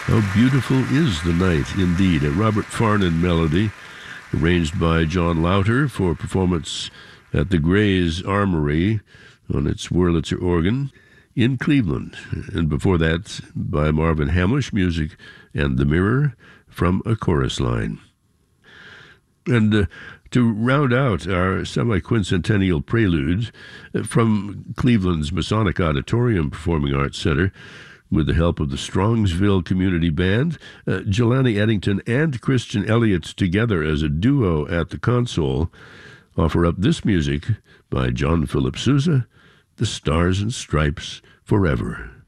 How beautiful is the night, indeed. A Robert Farnon melody, arranged by John Lauter for performance at the Gray's Armory on its Wurlitzer organ in Cleveland. And before that, by Marvin Hamlish, music and The Mirror from A Chorus Line. And to round out our semi-quincentennial prelude from Cleveland's Masonic Auditorium Performing Arts Center, with the help of the Strongsville Community Band, Jelani Eddington and Christian Elliott together as a duo at the console, offer up this music by John Philip Sousa, The Stars and Stripes Forever.